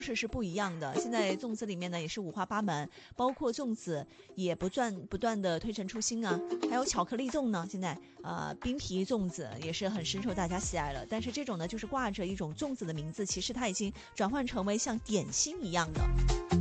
是不一样的。现在粽子里面呢也是五花八门，包括粽子也不断的推陈出新啊，还有巧克力粽呢，现在冰皮粽子也是很深受大家喜爱了。但是这种呢就是挂着一种粽子的名字，其实它已经转换成为像点心一样的。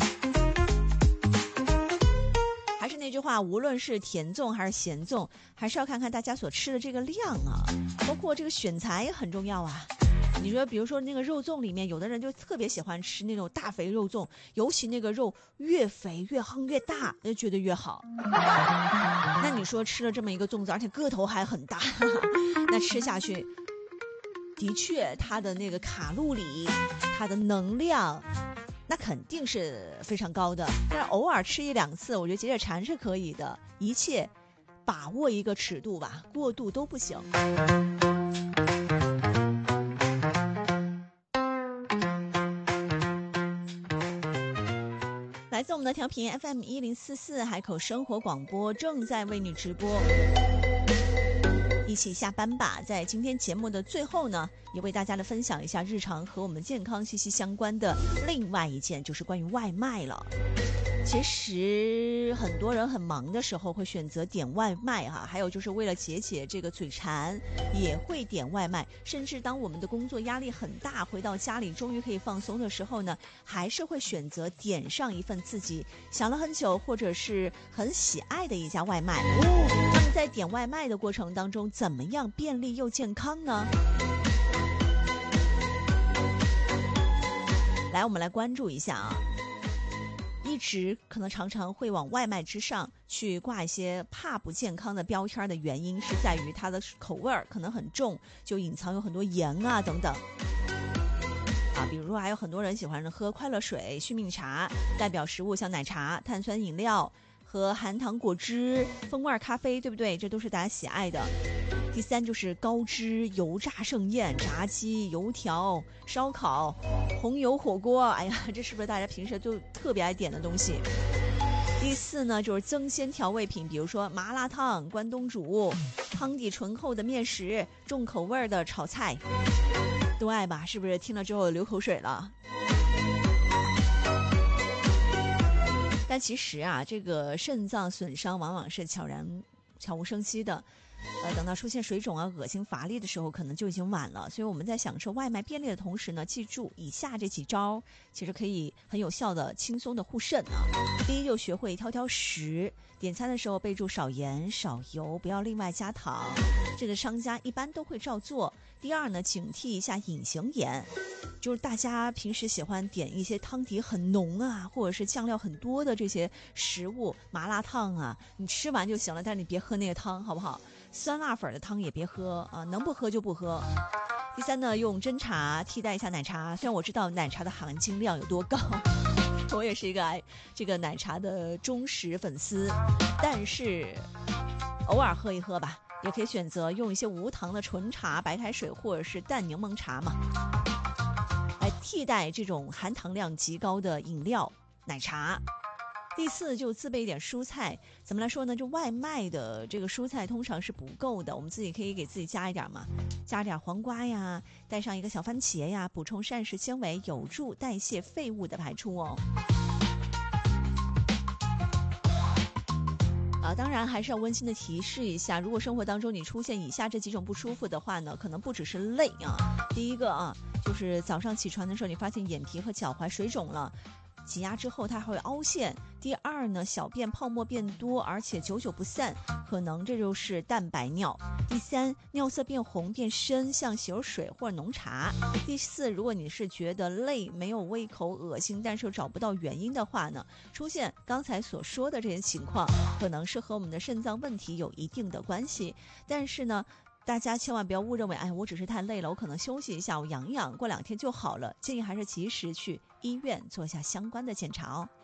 还是那句话，无论是甜粽还是咸粽，还是要看看大家所吃的这个量啊，包括这个选材也很重要啊。你说比如说那个肉粽里面，有的人就特别喜欢吃那种大肥肉粽，尤其那个肉越肥越夯越大就觉得越好。那你说吃了这么一个粽子，而且个头还很大，那吃下去的确它的那个卡路里，它的能量那肯定是非常高的，但是偶尔吃一两次我觉得解解馋是可以的，一切把握一个尺度吧，过度都不行。来自我们的调频 FM1044 海口生活广播正在为你直播，一起下班吧。在今天节目的最后呢，也为大家来分享一下日常和我们健康息息相关的另外一件，就是关于外卖了。其实很多人很忙的时候会选择点外卖还有就是为了解这个嘴馋也会点外卖，甚至当我们的工作压力很大，回到家里终于可以放松的时候呢，还是会选择点上一份自己想了很久或者是很喜爱的一家外卖。那么在点外卖的过程当中，怎么样便利又健康呢？来，我们来关注一下啊。一直可能常常会往外卖之上去挂一些怕不健康的标签的原因，是在于它的口味可能很重，就隐藏有很多盐啊等等比如说还有很多人喜欢喝快乐水、续命茶，代表食物像奶茶、碳酸饮料和含糖果汁、风味咖啡，对不对？这都是大家喜爱的。第三就是高脂油炸盛宴、炸鸡、油条、烧烤、红油火锅，哎呀，这是不是大家平时就特别爱点的东西？第四呢，就是增鲜调味品，比如说麻辣烫、关东煮、汤底醇厚的面食、重口味的炒菜，都爱吧？是不是听了之后流口水了？但其实这个肾脏损伤往往是悄无声息的。等到出现水肿恶心乏力的时候，可能就已经晚了。所以我们在享受外卖便利的同时呢，记住以下这几招，其实可以很有效的轻松的护肾第一，就学会挑食，点餐的时候备注少盐少油，不要另外加糖，这个商家一般都会照做。第二呢，警惕一下隐形盐，就是大家平时喜欢点一些汤底很浓或者是酱料很多的这些食物，麻辣烫你吃完就行了，但是你别喝那个汤，好不好？酸辣粉的汤也别喝能不喝就不喝。第三呢，用真茶替代一下奶茶，虽然我知道奶茶的含金量有多高，我也是一个这个奶茶的忠实粉丝，但是偶尔喝一喝吧，也可以选择用一些无糖的纯茶、白开水或者是淡柠檬茶嘛，来替代这种含糖量极高的饮料奶茶。第四，就自备一点蔬菜。怎么来说呢？就外卖的这个蔬菜通常是不够的，我们自己可以给自己加一点嘛，加点黄瓜呀，带上一个小番茄呀，补充膳食纤维，有助代谢废物的排出当然还是要温馨的提示一下，如果生活当中你出现以下这几种不舒服的话呢，可能不只是累第一个就是早上起床的时候你发现眼皮和脚踝水肿了，挤压之后它还会凹陷。第二呢，小便泡沫变多，而且久久不散，可能这就是蛋白尿。第三，尿色变红变深，像洗手水或者浓茶。第四，如果你是觉得累、没有胃口、恶心，但是又找不到原因的话呢，出现刚才所说的这些情况，可能是和我们的肾脏问题有一定的关系。但是呢，大家千万不要误认为，我只是太累了，我可能休息一下，我养养，过2天就好了。建议还是及时去医院做一下相关的检查